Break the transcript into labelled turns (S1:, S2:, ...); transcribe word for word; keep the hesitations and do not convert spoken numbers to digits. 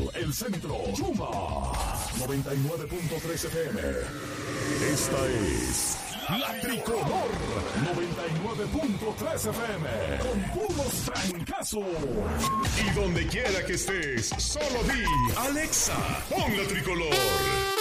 S1: El Centro, Yuma, noventa y nueve punto tres F M. Esta es La Tricolor, noventa y nueve punto tres F M, con puros trancazos. Y donde quiera que estés, solo di, Alexa, pon La Tricolor.